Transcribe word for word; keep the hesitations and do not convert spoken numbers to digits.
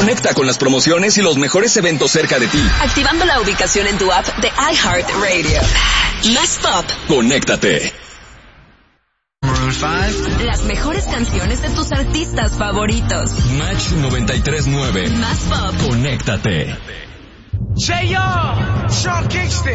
Conecta con las promociones y los mejores eventos cerca de ti. Activando la ubicación en tu app de iHeartRadio. Más pop. Conéctate. Las mejores canciones de tus artistas favoritos. Match noventa y tres punto nueve. Más pop. Conéctate. Say yo, Sean Kingston.